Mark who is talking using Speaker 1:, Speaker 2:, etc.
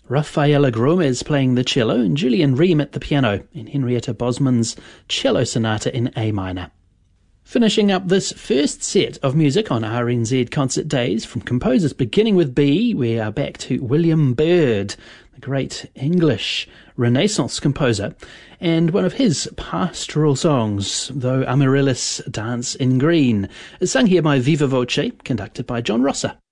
Speaker 1: Raffaella Gomez playing the cello and Julian Ream at the piano in Henrietta Bosman's Cello Sonata in A minor. Finishing up this first set of music on RNZ Concert Days from composers beginning with B, we are back to William Byrd, the great English Renaissance composer, and one of his pastoral songs, Though Amaryllis Dance in Green, is sung here by Viva Voce, conducted by John Rosser.